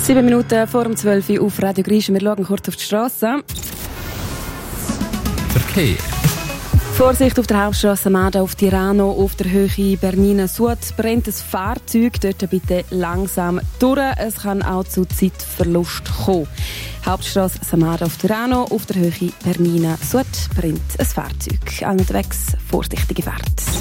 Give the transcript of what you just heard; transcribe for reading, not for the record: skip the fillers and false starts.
7 Minuten vor dem 12 Uhr auf Radio Griechen. Wir schauen kurz auf die Straße. Verkehr. Vorsicht auf der Hauptstrasse Mada auf Tirano, auf der Höhe Bernina-Sud brennt ein Fahrzeug. Dort bitte langsam durch. Es kann auch zu Zeitverlust kommen. Hauptstrasse Samada auf Tirano, auf der Höhe Bernina-Sud brennt ein Fahrzeug. Allen unterwegs vorsichtige Fahrt.